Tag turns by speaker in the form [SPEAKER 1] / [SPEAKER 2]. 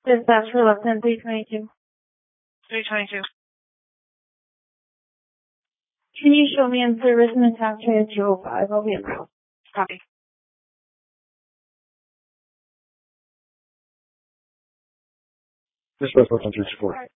[SPEAKER 1] Dispatch for left 10, 322.
[SPEAKER 2] 322.
[SPEAKER 1] Can you show me in service and attach me to 205? I'll be in route.
[SPEAKER 2] Copy.
[SPEAKER 3] Dispatch left 10, 324.